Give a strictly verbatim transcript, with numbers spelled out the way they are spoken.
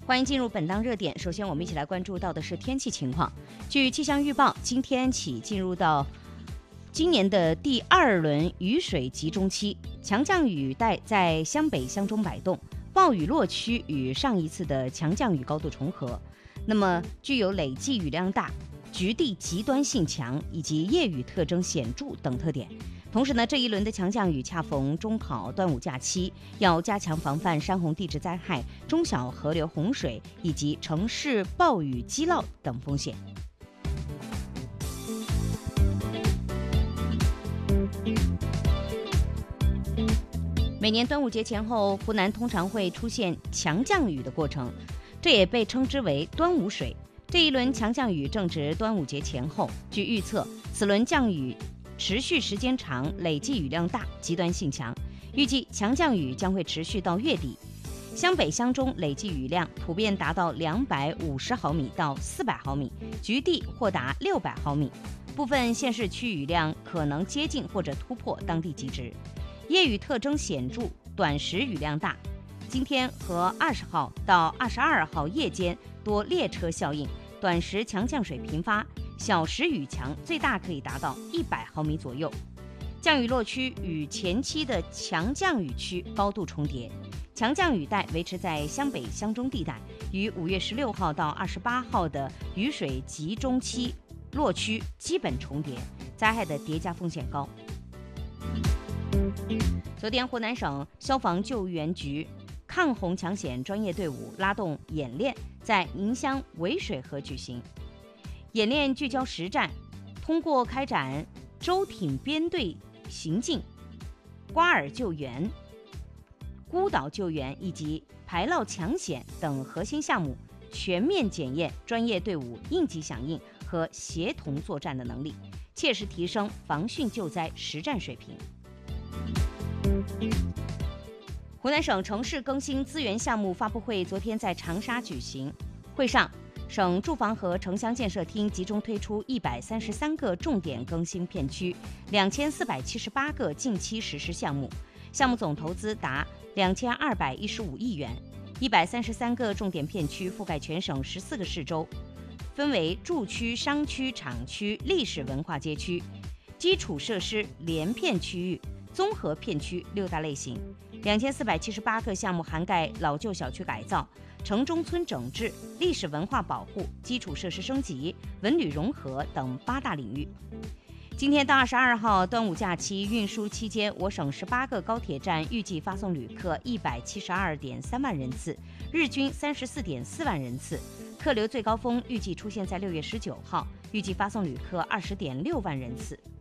欢迎进入本档热点。首先，我们一起来关注到的是天气情况。据气象预报，今天起进入到今年的第二轮雨水集中期，强降雨带在湘北、湘中摆动，暴雨落区与上一次的强降雨高度重合，那么具有累计雨量大、局地极端性强以及夜雨特征显著等特点。同时呢，这一轮的强降雨恰逢中考端午假期，要加强防范山洪地质灾害、中小河流洪水以及城市暴雨积涝等风险。每年端午节前后，湖南通常会出现强降雨的过程，这也被称之为端午水。这一轮强降雨正值端午节前后，据预测，此轮降雨持续时间长，累计雨量大，极端性强，预计强降雨将会持续到月底。湘北、湘中累计雨量普遍达到两百五十毫米到四百毫米，局地或达六百毫米，部分县市区雨量可能接近或者突破当地极值。夜雨特征显著，短时雨量大。今天和二十号到二十二号夜间多列车效应，短时强降水频发，小时雨强，最大可以达到一百毫米左右。降雨落区与前期的强降雨区高度重叠，强降雨带维持在湘北、湘中地带，与五月十六号到二十八号的雨水集中期落区基本重叠，灾害的叠加风险高。昨天，湖南省消防救援局抗洪抢险专业队伍拉动演练在宁乡潍水河举行。演练聚焦实战，通过开展舟艇编队行进、瓜尔救援、孤岛救援以及排涝抢险等核心项目，全面检验专业队伍应急响应和协同作战的能力，切实提升防汛救灾实战水平。湖南省城市更新资源项目发布会昨天在长沙举行，会上省住房和城乡建设厅集中推出一百三十三个重点更新片区，两千四百七十八个近期实施项目，项目总投资达两千二百一十五亿元。一百三十三个重点片区覆盖全省十四个市州，分为住区、商区、厂区、历史文化街区、基础设施联片区域、综合片区六大类型。两千四百七十八个项目涵盖老旧小区改造、城中村整治、历史文化保护、基础设施升级、文旅融合等八大领域。今天到二十二号端午假期运输期间，我省十八个高铁站预计发送旅客一百七十二点三万人次，日均三十四点四万人次。客流最高峰预计出现在六月十九号，预计发送旅客二十点六万人次。